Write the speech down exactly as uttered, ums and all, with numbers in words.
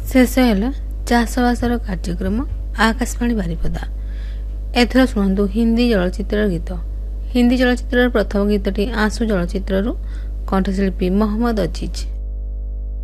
शेष है चाषबासर कार्यक्रम आकाशवाणी बारिपदा। एथर शुणु हिंदी चलचित्र गीत। हिंदी चलचित्र प्रथम गीतटी आंसू चलचित्रु कंठशिल्पी मोहम्मद अजीज।